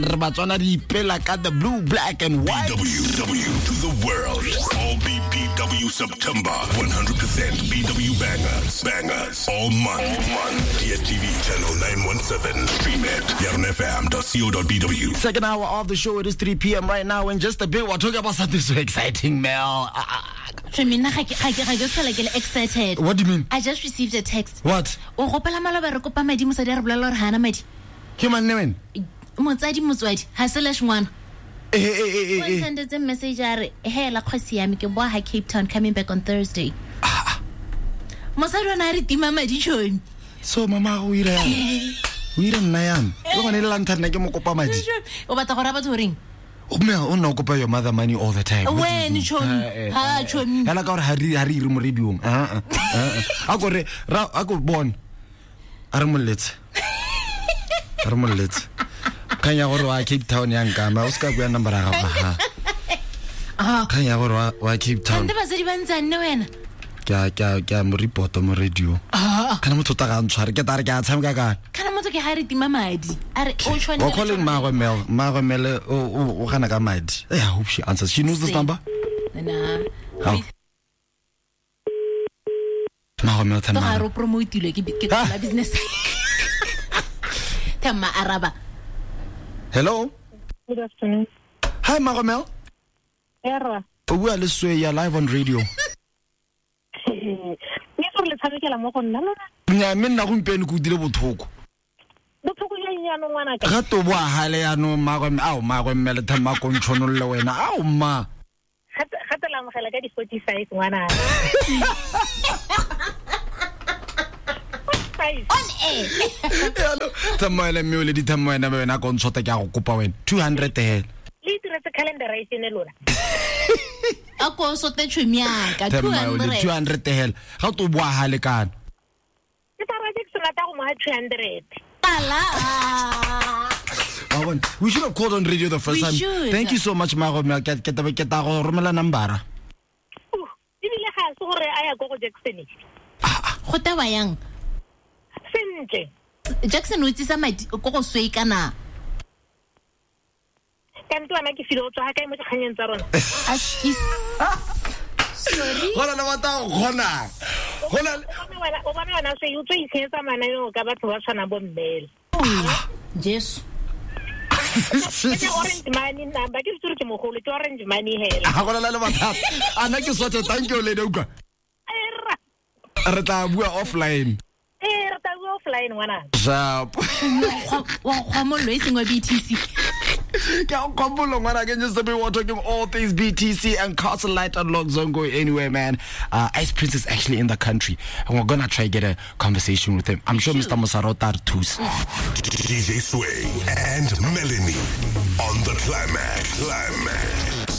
re batswana di ipela ka the blue, black and white. BW to the world. All BBW September. 100% BW bangers. All month. DSTV channel 917. Stream it. yarnfm.co.bw. Second hour of the show. It is 3 p.m. right now. In just a bit, we're talking about something so exciting, Mel. Excited. What do you mean? I just received a text. What? Human name? Motswadi ha se le shwana. Send a message hey la khosi ya me ke boa ha Cape Town coming back on Thursday. Mosadi ona re tima madi tshoni. So mama o ira nna yam. Go gone le lantana ke mo kopa madi. O batla go ra batho reng? O me o no kopa your mother money all the time. When tshoni? Ha tshoni. Ela ka gore ha ri ire mo rediong. A go re a go bon. A re molletse. Kanya gore wa Cape Town yang kama o ska bua number ga ga. Kanya gore wa Cape Town. Nde ba se di bantsane wena. Kya mo report mo radio. Kana motho ta ga ntshware ke tare ke a tshameka ka. Kana motho ke ha re tima madi. Are o tshwane. O calling Magomel o gana ka madi. I hope she answers. She knows this number. Nah. Magomel tama. To ha ro promote ile ke la business. Tama araba. Hello. Good afternoon. Hi Magomel. Era. We are live on radio. Ni go le tshamekela mo go nna lona. Nya me nna go mpene go dile bothoko. Bothoko ya nyano ngwana ka. Ga to boa hale ya no Magomel thama go ntshonole wena. Ao ma. Gata la mogela ka di 45 ngwana. On air. Hello. Tamoela me le di tamoela me wena go ntshota ke a go kopa wena 200 hell. Le diretse calendar e sene lona. Ako so te tshwemiaka 200. 200 hell. Ga to boa hale kana. Ke tara Jackson ata go mo 200. Ala. We should have called on radio the first time. Thank you so much Magomel. Ke ta go romela number. Dibile ga se gore aya go Jackson. Go taba yang. Sentle. Jackson o tsisa madi go go swei kana. Kanto ana ke filo tswa ka mo tshanyeng tsa rona. Sorry. Hola na mata gona. Hola. O bana wana se yutse itsetsa mana yo ka batho ba tshwana bo mmele. Jesu. Ke orange money number ke tsuru ke mogolo ke orange money hela. Ha gona le batho. Ana ke sote thank you le uka. Re tla bua offline. Offline wana. Sharp. Wa mo lo isengwa BTC. Can just be talking all things BTC and Castle Light Unlocked. Don't go anywhere, man. Ice Prince is actually in the country, and we're gonna try to get a conversation with him. I'm sure Mr. Musarota too. DJ Sway and Melanie on the climax.